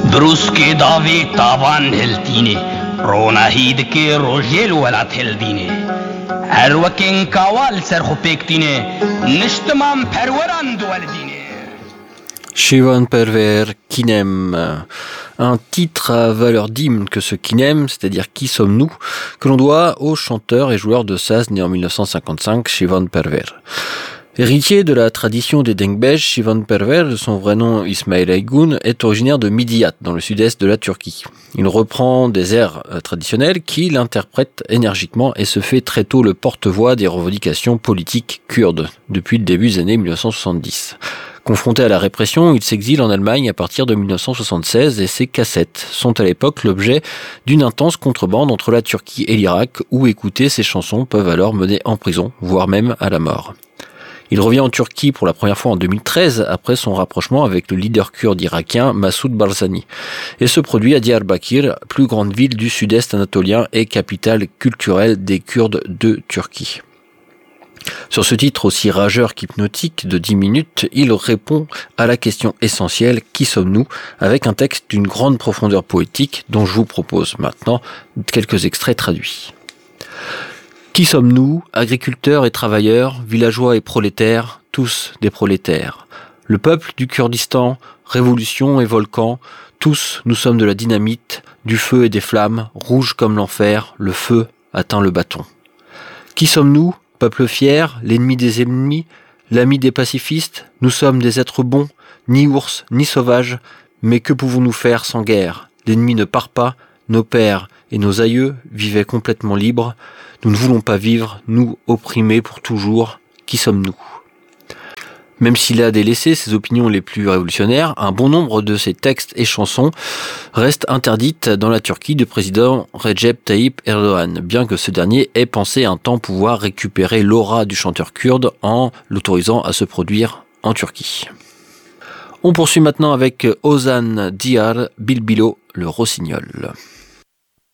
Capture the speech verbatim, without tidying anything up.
Bruske David tavan heltine, Rona hidke rojel walat heldine. Erwakin kawal serhopektine, Nishtamam perwaran dualdine. Shivon Perver, Kinem, un titre à valeur d'hymne que ce Kinem, c'est-à-dire Qui sommes-nous, que l'on doit au chanteur et joueur de saz né en mille neuf cent cinquante-cinq, Shivon Perver. Héritier de la tradition des Dengbej, Shivon Perver, de son vrai nom Ismail Aygun, est originaire de Midyat, dans le sud-est de la Turquie. Il reprend des airs traditionnels qu'il interprète énergiquement et se fait très tôt le porte-voix des revendications politiques kurdes, depuis le début des années mille neuf cent soixante-dix. Confronté à la répression, il s'exile en Allemagne à partir de mille neuf cent soixante-seize et ses cassettes sont à l'époque l'objet d'une intense contrebande entre la Turquie et l'Irak où écouter ses chansons peuvent alors mener en prison, voire même à la mort. Il revient en Turquie pour la première fois en deux mille treize après son rapprochement avec le leader kurde irakien Massoud Barzani et se produit à Diyarbakir, plus grande ville du sud-est anatolien et capitale culturelle des Kurdes de Turquie. Sur ce titre aussi rageur qu'hypnotique de dix minutes, il répond à la question essentielle « Qui sommes-nous ?», avec un texte d'une grande profondeur poétique dont je vous propose maintenant quelques extraits traduits. Qui sommes-nous, agriculteurs et travailleurs, villageois et prolétaires, tous des prolétaires. Le peuple du Kurdistan, révolution et volcan, tous nous sommes de la dynamite, du feu et des flammes, rouges comme l'enfer, le feu atteint le bâton. Qui sommes-nous, peuple fier, l'ennemi des ennemis, l'ami des pacifistes, nous sommes des êtres bons, ni ours, ni sauvages, mais que pouvons-nous faire sans guerre ? L'ennemi ne part pas, nos pères et nos aïeux vivaient complètement libres, nous ne voulons pas vivre, nous opprimés pour toujours, qui sommes-nous ? Même s'il a délaissé ses opinions les plus révolutionnaires, un bon nombre de ses textes et chansons restent interdites dans la Turquie du président Recep Tayyip Erdogan, bien que ce dernier ait pensé un temps pouvoir récupérer l'aura du chanteur kurde en l'autorisant à se produire en Turquie. On poursuit maintenant avec Ozan Diyar Bilbilo, le rossignol.